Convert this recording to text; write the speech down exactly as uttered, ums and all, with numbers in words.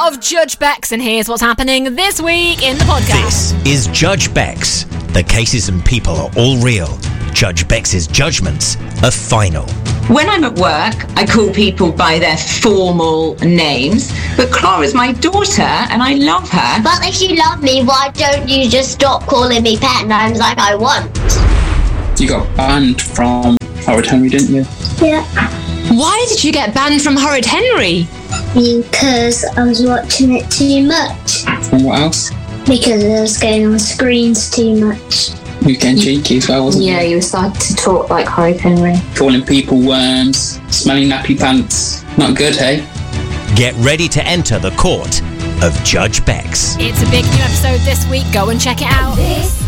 of Judge Bex, and here's what's happening this week in the podcast. This is Judge Bex. The cases and people are all real. Judge Bex's judgments are final. When I'm at work, I call people by their formal names, but Clara's my daughter and I love her. But if you love me, why don't you just stop calling me pet names like I want? You got banned from Horrid Henry, didn't you? Yeah. Why did you get banned from Horrid Henry? Because I was watching it too much. And what else? Because I was going on screens too much. You were getting cheeky as well, wasn't Yeah, you? you were starting to talk like Horrid Henry. Calling people worms, smelling nappy pants. Not good, hey? Get ready to enter the court of Judge Bex. It's a big new episode this week. Go and check it out. This